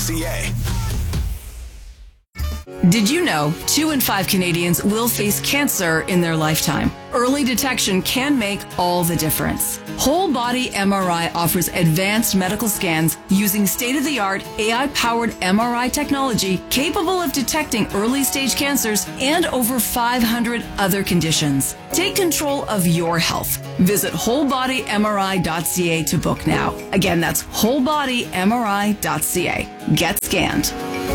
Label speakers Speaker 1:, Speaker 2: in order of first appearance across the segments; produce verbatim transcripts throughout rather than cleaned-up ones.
Speaker 1: C A.
Speaker 2: Did you know two in five Canadians will face cancer in their lifetime? Early detection can make all the difference. Whole Body M R I offers advanced medical scans using state-of-the-art A I-powered M R I technology capable of detecting early-stage cancers and over five hundred other conditions. Take control of your health. Visit whole body M R I dot C A to book now. Again, that's whole body M R I dot C A. Get scanned.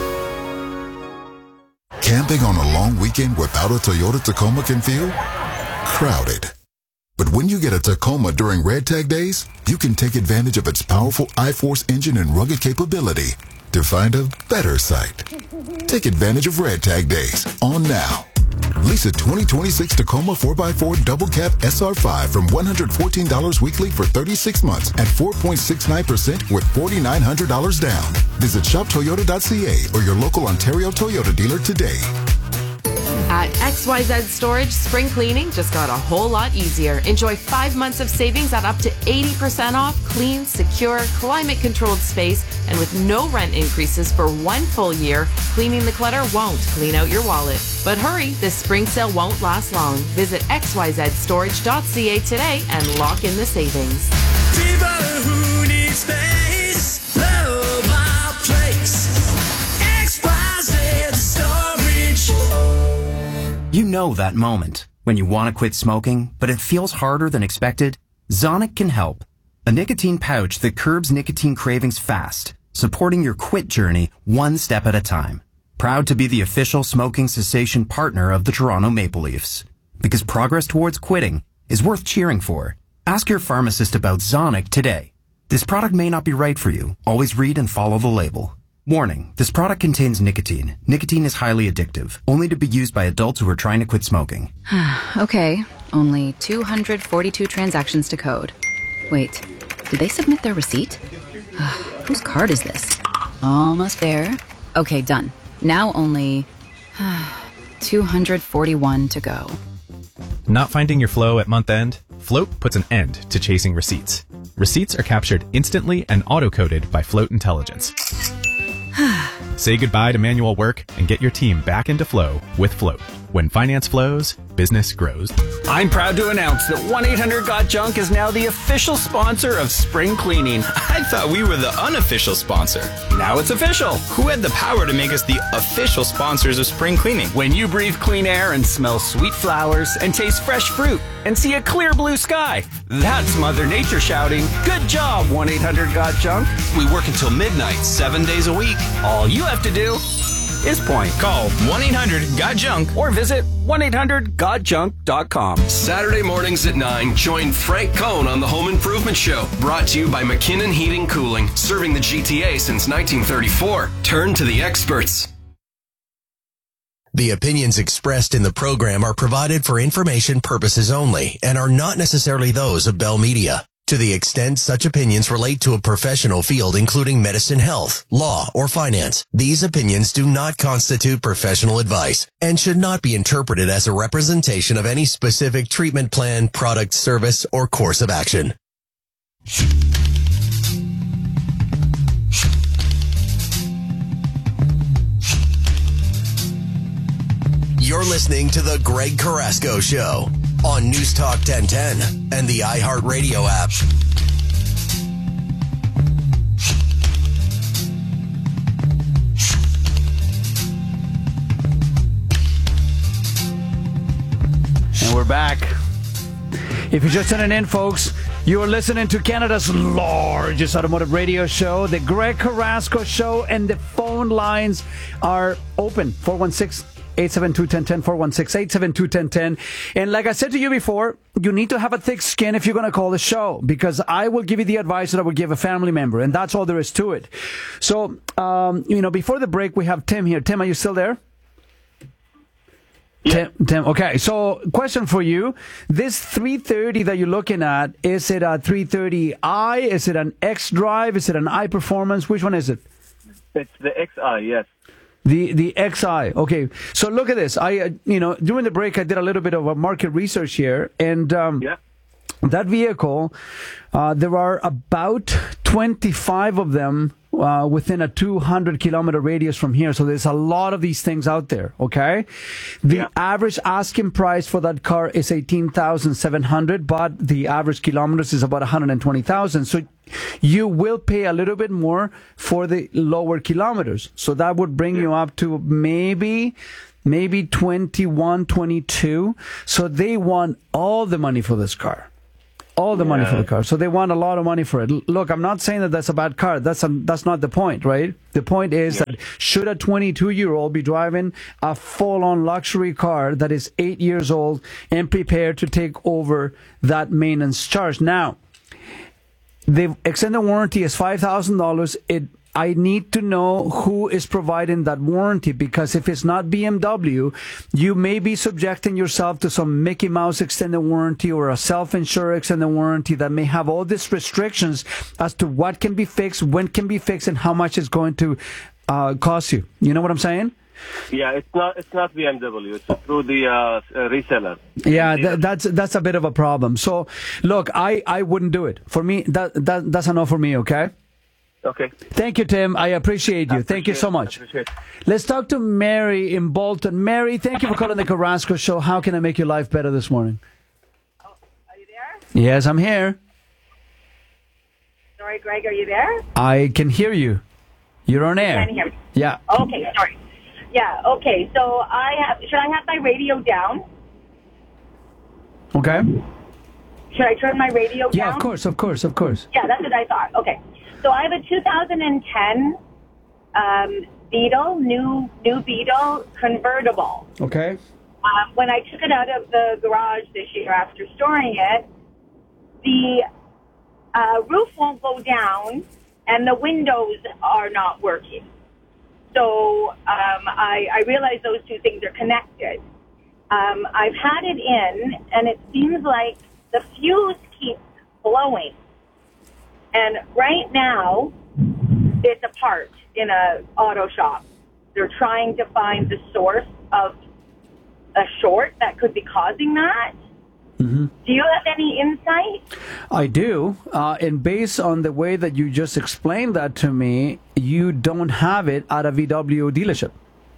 Speaker 3: Camping on a long weekend without a Toyota Tacoma can feel crowded. But when you get a Tacoma during Red Tag Days, you can take advantage of its powerful I-Force engine and rugged capability to find a better site. Take advantage of Red Tag Days on now. Lease a twenty twenty-six Tacoma four by four Double Cab S R five from one hundred fourteen dollars weekly for thirty-six months at four point six nine percent with four thousand nine hundred dollars down. Visit shop toyota dot C A or your local Ontario Toyota dealer today.
Speaker 4: At X Y Z Storage, spring cleaning just got a whole lot easier. Enjoy five months of savings at up to eighty percent off clean, secure, climate-controlled space, and with no rent increases for one full year. Cleaning the clutter won't clean out your wallet. But hurry, this spring sale won't last long. Visit X Y Z storage dot C A today and lock in the savings.
Speaker 5: People who need space, love our place. X Y Z Storage.
Speaker 6: You know that moment when you want to quit smoking, but it feels harder than expected? Zonic can help. A nicotine pouch that curbs nicotine cravings fast, supporting your quit journey one step at a time. Proud to be the official smoking cessation partner of the Toronto Maple Leafs. Because progress towards quitting is worth cheering for. Ask your pharmacist about Zonic today. This product may not be right for you. Always read and follow the label. Warning, this product contains nicotine. Nicotine is highly addictive, only to be used by adults who are trying to quit smoking.
Speaker 7: Okay, only two hundred forty-two transactions to code. Wait, did they submit their receipt? Whose card is this? Almost there. Okay, done. Now only two hundred forty-one to go.
Speaker 8: Not finding your flow at month end? Float puts an end to chasing receipts. Receipts are captured instantly and auto-coded by Float Intelligence. Say goodbye to manual work and get your team back into flow with Float. When finance flows, business grows.
Speaker 9: I'm proud to announce that one eight hundred got junk is now the official sponsor of spring cleaning.
Speaker 10: I thought we were the unofficial sponsor.
Speaker 9: Now it's official.
Speaker 10: Who had the power to make us the official sponsors of spring cleaning?
Speaker 9: When you breathe clean air and smell sweet flowers and taste fresh fruit and see a clear blue sky, that's Mother Nature shouting, "Good job, one eight hundred got junk."
Speaker 10: We work until midnight, seven days a week.
Speaker 9: All you have to do is point.
Speaker 10: Call one eight hundred got junk
Speaker 9: or visit one eight hundred got junk dot com.
Speaker 11: Saturday mornings at nine, join Frank Cohn on the Home Improvement Show. Brought to you by McKinnon Heating Cooling. Serving the G T A since nineteen thirty-four. Turn to the experts.
Speaker 12: The opinions expressed in the program are provided for information purposes only and are not necessarily those of Bell Media. To the extent such opinions relate to a professional field including medicine, health, law, or finance, these opinions do not constitute professional advice and should not be interpreted as a representation of any specific treatment plan, product, service, or course of action. You're listening to The Greg Carrasco Show on News Talk ten ten and the iHeartRadio app.
Speaker 13: And we're back. If you're just tuning in, folks, you're listening to Canada's largest automotive radio show, The Greg Carrasco Show, and the phone lines are open. four one six, eight seven two, one zero one zero, four one six, eight seven two, one zero one zero. And like I said to you before, you need to have a thick skin if you're going to call the show, because I will give you the advice that I would give a family member, and that's all there is to it. So, um, you know, before the break, we have Tim here. Tim, are you still there?
Speaker 14: Yeah.
Speaker 13: Tim, Tim, okay, so question for you. This three thirty that you're looking at, is it a three thirty i? Is it an X Drive? Is it an i Performance? Which one is it?
Speaker 14: It's the X I, yes.
Speaker 13: The the X I. Okay. So look at this. I uh, you know, during the break I did a little bit of a market research here, and um,
Speaker 14: yeah.
Speaker 13: that vehicle, uh, there are about twenty-five of them uh, within a two hundred kilometer radius from here. So there's a lot of these things out there. Okay. The
Speaker 14: Yeah.
Speaker 13: average asking price for that car is eighteen thousand seven hundred, but the average kilometers is about one hundred twenty thousand. So you will pay a little bit more for the lower kilometers. So that would bring you up to maybe, maybe twenty-one, twenty-two. So they want all the money for this car. All the money for the car. So they want a lot of money for it. L- Look, I'm not saying that that's a bad car. That's a, that's not the point, right? The point is that should a twenty-two-year-old be driving a full-on luxury car that is eight years old and prepared to take over that maintenance charge? Now, the extended warranty is five thousand dollars. It I need to know who is providing that warranty, because if it's not B M W, you may be subjecting yourself to some Mickey Mouse extended warranty or a self-insured extended warranty that may have all these restrictions as to what can be fixed, when can be fixed, and how much it's going to uh, cost you. You know what I'm saying?
Speaker 14: Yeah, it's not it's not B M W. It's through the uh, uh, reseller.
Speaker 13: Yeah, th- that's that's a bit of a problem. So, look, I, I wouldn't do it. For me, that, that that's a no for me, okay?
Speaker 14: Okay.
Speaker 13: Thank you, Tim. I appreciate you.
Speaker 14: I
Speaker 13: thank you so much.
Speaker 14: appreciate it.
Speaker 13: Let's talk to Mary in Bolton. Mary, thank you for calling the Carrasco Show. How can I make your life better this morning?
Speaker 1: Oh, are you there?
Speaker 13: Yes, I'm here.
Speaker 1: Sorry, Greg, are you there?
Speaker 13: I can hear you. You're on air.
Speaker 1: You can hear me.
Speaker 13: Yeah.
Speaker 1: Okay, sorry. Yeah, okay. So I have. Should I have my radio down?
Speaker 13: Okay.
Speaker 1: Should I turn my radio down?
Speaker 13: Yeah, of course, of course, of course.
Speaker 1: Yeah, that's what I thought. Okay. So I have a two thousand ten um, Beetle, new new Beetle convertible.
Speaker 13: Okay.
Speaker 1: Um, when I took it out of the garage this year after storing it, the uh, roof won't go down and the windows are not working. So um, I, I realize those two things are connected. Um, I've had it in, and it seems like the fuse keeps blowing. And right now, it's apart in a auto shop. They're trying to find the source of a short that could be causing that.
Speaker 13: Mm-hmm.
Speaker 1: Do you have any insight?
Speaker 13: I do. Uh, and based on the way that you just explained that to me, you don't have it at a V W dealership.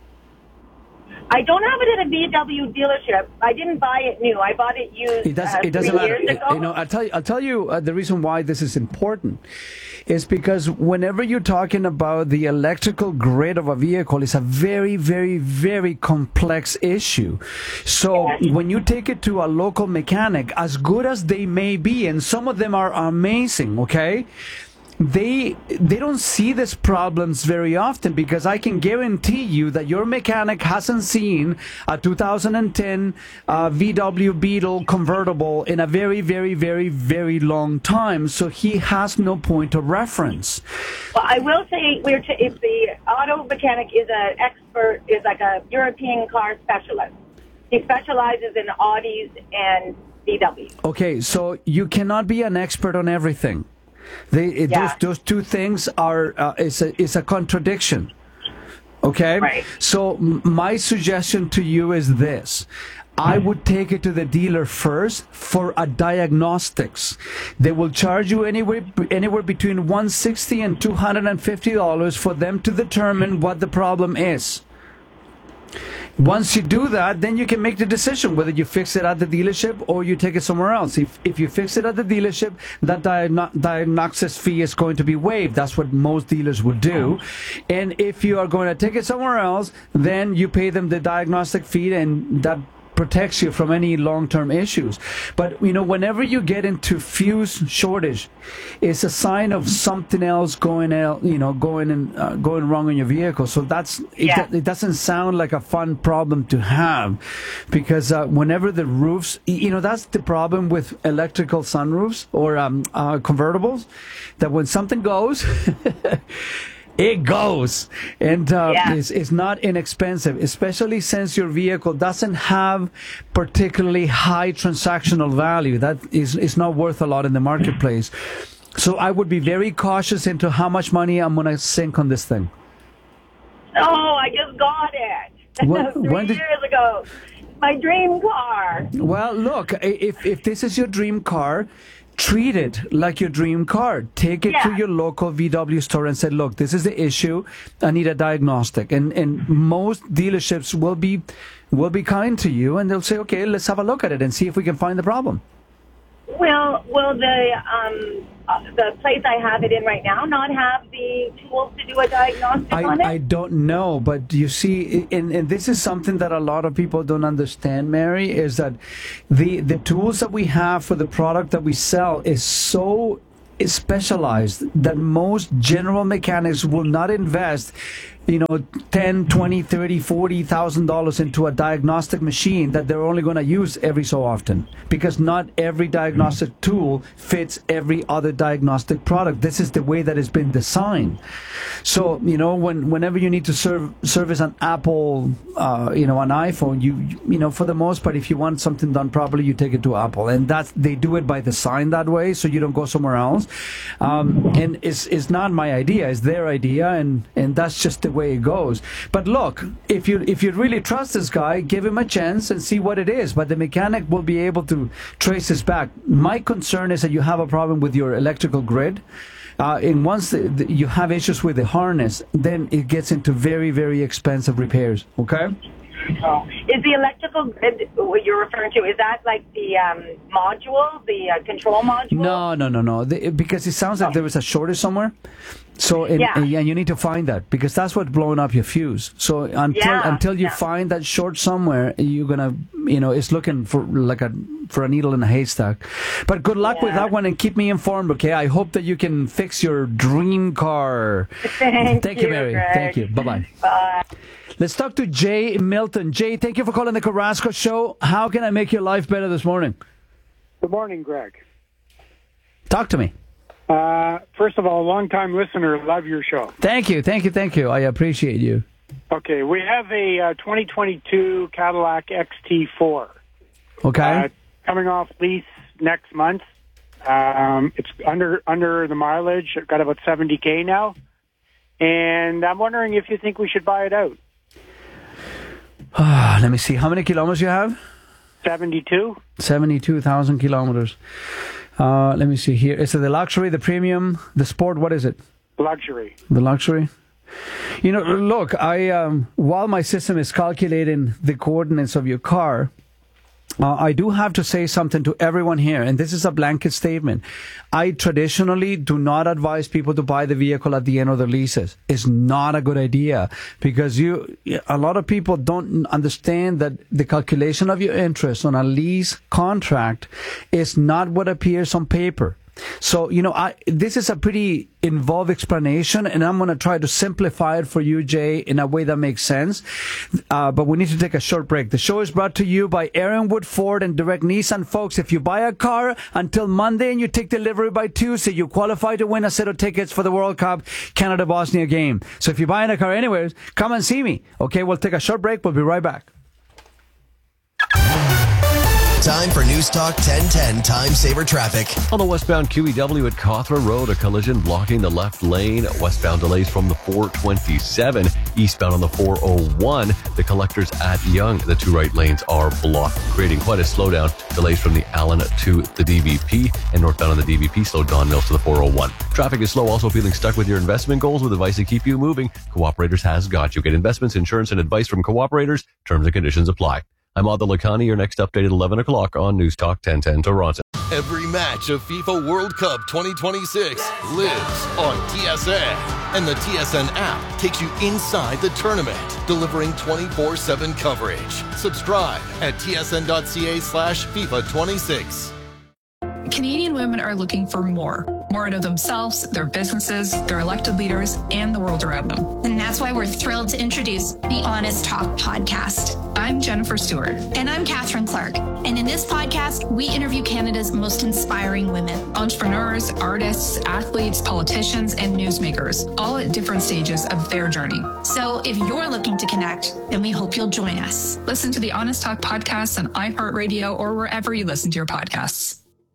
Speaker 1: I don't have it at a B M W dealership. I didn't buy it new. I bought it used
Speaker 13: It, does,
Speaker 1: uh,
Speaker 13: it doesn't
Speaker 1: three
Speaker 13: matter.
Speaker 1: years
Speaker 13: It-
Speaker 1: ago.
Speaker 13: you know, I'll tell you. I'll tell you uh, the reason why this is important is because whenever you're talking about the electrical grid of a vehicle, it's a very, very, very complex issue. So when you take it to a local mechanic, as good as they may be, and some of them are amazing, okay? They they don't see these problems very often, because I can guarantee you that your mechanic hasn't seen a two thousand ten uh, V W Beetle convertible in a very, very, very, very long time. So he has no point of reference.
Speaker 1: Well, I will say, we're t- if the auto mechanic is an expert, is like a European car specialist. He specializes in Audis and V Ws.
Speaker 13: Okay, so you cannot be an expert on everything. They, it,
Speaker 1: Yeah.
Speaker 13: those, those two things are uh, is a is a contradiction. Okay,
Speaker 1: Right.
Speaker 13: So m- my suggestion to you is this: I would take it to the dealer first for a diagnostics. They will charge you anywhere anywhere between one hundred sixty dollars and two hundred fifty dollars for them to determine what the problem is. Once you do that, then you can make the decision whether you fix it at the dealership or you take it somewhere else. If if you fix it at the dealership, that diagno- diagnosis fee is going to be waived. That's what most dealers would do. And if you are going to take it somewhere else, then you pay them the diagnostic fee, and that protects you from any long-term issues. But, you know, whenever you get into fuse shortage, it's a sign of something else going out, you know, going and uh, going wrong in your vehicle. So that's it,
Speaker 1: Yeah.
Speaker 13: do- it doesn't sound like a fun problem to have, because uh, whenever the roofs, y- you know, that's the problem with electrical sunroofs or um, uh, convertibles, that when something goes, it goes, and uh,
Speaker 1: Yeah.
Speaker 13: it's, it's not inexpensive, especially since your vehicle doesn't have particularly high transactional value. That is, is not worth a lot in the marketplace. So I would be very cautious into how much money I'm going to sink on this thing.
Speaker 1: Oh, I just got it.
Speaker 13: When-
Speaker 1: Three
Speaker 13: when did-
Speaker 1: years ago. My dream car.
Speaker 13: Well, look, i- if if this is your dream car, treat it like your dream car. Take it
Speaker 1: Yeah.
Speaker 13: to your local V W store and say, look, this is the issue. I need a diagnostic. And and most dealerships will be will be kind to you, and they'll say, okay, let's have a look at it and see if we can find the problem.
Speaker 1: Will will the um uh, the place I have it in right now not have the tools to do a diagnostic
Speaker 13: I,
Speaker 1: on it?
Speaker 13: I don't know, but you see, and, and this is something that a lot of people don't understand, Mary, is that the the tools that we have for the product that we sell is so specialized that most general mechanics will not invest, you know, ten, twenty, thirty, forty thousand dollars into a diagnostic machine that they're only going to use every so often, because not every diagnostic tool fits every other diagnostic product. This is the way that it's been designed. So, you know, when whenever you need to serve service an Apple, uh, you know, an iPhone, you you know, for the most part, if you want something done properly, you take it to Apple, and that's they do it by design that way, so you don't go somewhere else. Um, and it's it's not my idea; it's their idea, and and that's just the way it goes. But look, if you if you really trust this guy, give him a chance and see what it is. But the mechanic will be able to trace this back. My concern is that you have a problem with your electrical grid. Uh, and once the, the, you have issues with the harness, then it gets into very, very expensive repairs. Okay?
Speaker 1: Oh. Is the electrical grid what you're referring to, is that like the um, module, the uh, control module?
Speaker 13: No, no, no, no. The, because it sounds like there was a shortage somewhere. So, and,
Speaker 1: Yeah.
Speaker 13: and you need to find that, because that's what's blowing up your fuse. So until
Speaker 1: Yeah,
Speaker 13: until you
Speaker 1: yeah.
Speaker 13: find that short somewhere, you're gonna, you know, it's looking for like a for a needle in a haystack. But good luck with
Speaker 1: Yeah.
Speaker 13: that one, and keep me informed, okay? I hope that you can fix your dream car.
Speaker 1: Thank,
Speaker 13: Thank you, Mary.
Speaker 1: Greg.
Speaker 13: Thank you. Bye bye.
Speaker 1: Bye.
Speaker 13: Let's talk to Jay Milton. Jay, thank you for calling the Carrasco Show. How can I make your life better this morning?
Speaker 15: Good morning, Greg.
Speaker 13: Talk to me.
Speaker 15: Uh, first of all, long-time listener, love your show.
Speaker 13: Thank you, thank you, thank you. I appreciate you.
Speaker 15: Okay, we have a uh, twenty twenty-two Cadillac X T four.
Speaker 13: Okay.
Speaker 15: Uh, coming off lease next month. Um, it's under under the mileage. I've got about seventy K now. And I'm wondering if you think we should buy it out.
Speaker 13: Let me see. How many kilometers you have?
Speaker 15: seventy-two.
Speaker 13: seventy-two thousand kilometers. Uh, let me see here. Is it the luxury, the premium, the sport? What is it?
Speaker 15: Luxury.
Speaker 13: The luxury? You know, look, I um, while my system is calculating the coordinates of your car, Uh, I do have to say something to everyone here, and this is a blanket statement. I traditionally do not advise people to buy the vehicle at the end of their leases. It's not a good idea, because you, a lot of people don't understand that the calculation of your interest on a lease contract is not what appears on paper. So, you know, I, this is a pretty involved explanation, and I'm going to try to simplify it for you, Jay, in a way that makes sense. Uh, but we need to take a short break. The show is brought to you by Aaron Wood Ford and Direct Nissan. Folks, if you buy a car until Monday and you take delivery by Tuesday, you qualify to win a set of tickets for the World Cup Canada-Bosnia game. So if you're buying a car anywhere, come and see me. Okay, we'll take a short break. We'll be right back.
Speaker 12: Time for News Talk ten ten Time Saver Traffic.
Speaker 16: On the westbound Q E W at Cawthra Road, a collision blocking the left lane. Westbound delays from the four twenty-seven. Eastbound on the four oh one. The collectors at Young. The two right lanes are blocked, creating quite a slowdown. Delays from the Allen to the D V P, and northbound on the D V P, slow Don Mills to the four oh one. Traffic is slow. Also feeling stuck with your investment goals? With advice to keep you moving, Cooperators has got you. Get investments, insurance, and advice from Cooperators. Terms and conditions apply. I'm Adil Lakhani. Your next update at eleven o'clock on News Talk ten ten Toronto.
Speaker 17: Every match of FIFA World Cup twenty twenty-six lives on T S N. And the T S N app takes you inside the tournament, delivering twenty-four seven coverage. Subscribe at tsn.ca slash FIFA 26.
Speaker 18: Canadian women are looking for more. More out of themselves, their businesses, their elected leaders, and the world around them.
Speaker 19: And that's why we're thrilled to introduce the Honest Talk podcast.
Speaker 18: I'm Jennifer Stewart.
Speaker 19: And I'm Catherine Clark. And in this podcast, we interview Canada's most inspiring women.
Speaker 18: Entrepreneurs, artists, athletes, politicians, and newsmakers, all at different stages of their journey.
Speaker 19: So if you're looking to connect, then we hope you'll join us.
Speaker 18: Listen to the Honest Talk podcast on iHeartRadio or wherever you listen to your podcasts.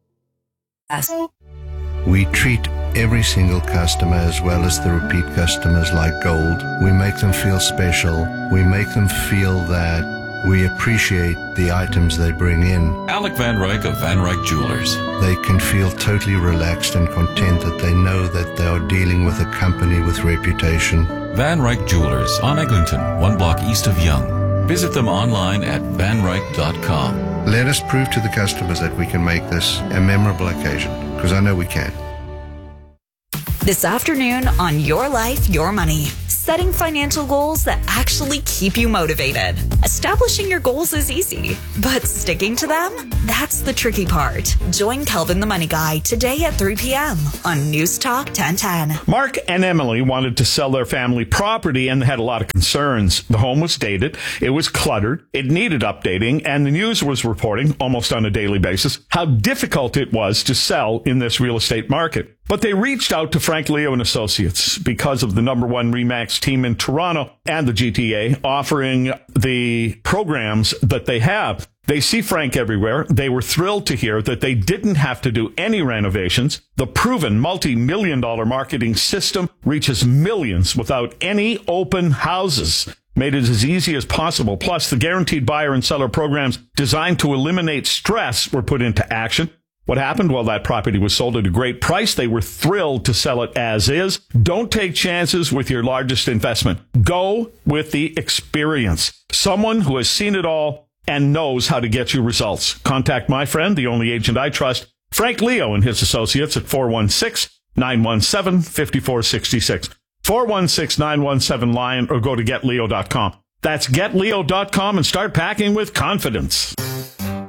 Speaker 20: We treat every single customer as well as the repeat customers like gold. We make them feel special. We make them feel that We appreciate the items they bring in.
Speaker 21: Alec Van Ryk of Van Ryk Jewelers.
Speaker 20: They can feel totally relaxed and content that they know that they are dealing with a company with reputation.
Speaker 21: Van Ryk Jewelers on Eglinton, one block east of Yonge. Visit them online at van ryk dot com.
Speaker 20: Let us prove to the customers that we can make this a memorable occasion, because I know we can.
Speaker 22: This afternoon on Your Life, Your Money. Setting financial goals that actually keep you motivated. Establishing your goals is easy, but sticking to them? That's the tricky part. Join Kelvin the Money Guy today at three p.m. on News Talk ten ten.
Speaker 23: Mark and Emily wanted to sell their family property and had a lot of concerns. The home was dated, it was cluttered, it needed updating, and the news was reporting almost on a daily basis how difficult it was to sell in this real estate market. But they reached out to Frank Leo and Associates because of the number one RE/MAX team in Toronto and the G T A offering the programs that they have. They see Frank everywhere. They were thrilled to hear that they didn't have to do any renovations. The proven multi-million dollar marketing system reaches millions without any open houses. Made it as easy as possible. Plus, the guaranteed buyer and seller programs designed to eliminate stress were put into action. What happened? Well, that property was sold at a great price. They were thrilled to sell it as is. Don't take chances with your largest investment. Go with the experience. Someone who has seen it all and knows how to get you results. Contact my friend, the only agent I trust, Frank Leo and his associates at four one six, nine one seven, five four six six. four one six, nine one seven, LION or go to get leo dot com. That's get leo dot com and start packing with confidence.